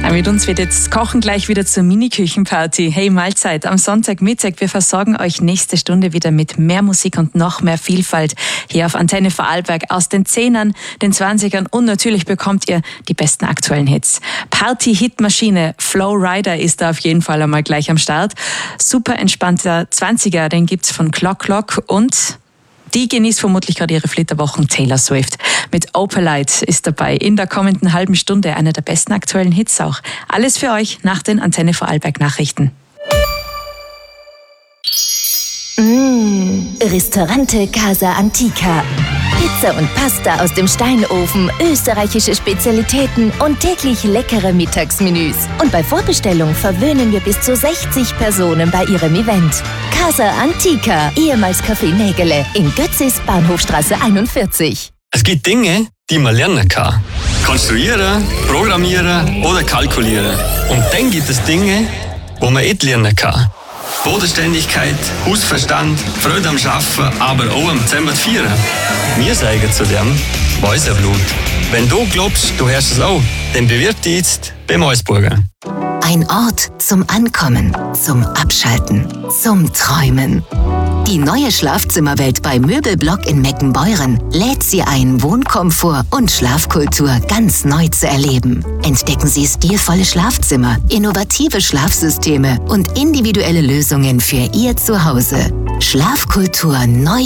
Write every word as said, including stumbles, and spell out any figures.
Mit uns wird jetzt Kochen gleich wieder zur Mini-Küchenparty. Hey, Mahlzeit am Sonntagmittag. Wir versorgen euch nächste Stunde wieder mit mehr Musik und noch mehr Vielfalt hier auf Antenne Vorarlberg aus den Zehnern, den Zwanzigern und natürlich bekommt ihr die besten aktuellen Hits. Party-Hitmaschine Flow Rider ist da auf jeden Fall einmal gleich am Start. Super entspannter Zwanziger, den gibt's von Clock Clock und die genießt vermutlich gerade ihre Flitterwochen. Taylor Swift mit Opalite ist dabei in der kommenden halben Stunde, einer der besten aktuellen Hits auch. Alles für euch nach den Antenne Vorarlberg Nachrichten. Mmh, Ristorante Casa Antica. Pizza und Pasta aus dem Steinofen, österreichische Spezialitäten und täglich leckere Mittagsmenüs. Und bei Vorbestellung verwöhnen wir bis zu sechzig Personen bei ihrem Event. Casa Antica, ehemals Café Nägele in Götzis, Bahnhofstraße einundvierzig. Es gibt Dinge, die man lernen kann. Konstruieren, programmieren oder kalkulieren. Und dann gibt es Dinge, wo man nicht lernen kann. Bodenständigkeit, Hausverstand, Freude am Arbeiten, aber auch am Zusammenfeiern. Wir sagen zu dem Walserblut. Wenn du glaubst, du hörst es auch, dann bewirb dich jetzt beim Eusburger. Ein Ort zum Ankommen, zum Abschalten, zum Träumen. Die neue Schlafzimmerwelt bei Möbelblock in Meckenbeuren lädt Sie ein, Wohnkomfort und Schlafkultur ganz neu zu erleben. Entdecken Sie stilvolle Schlafzimmer, innovative Schlafsysteme und individuelle Lösungen für Ihr Zuhause. Schlafkultur neu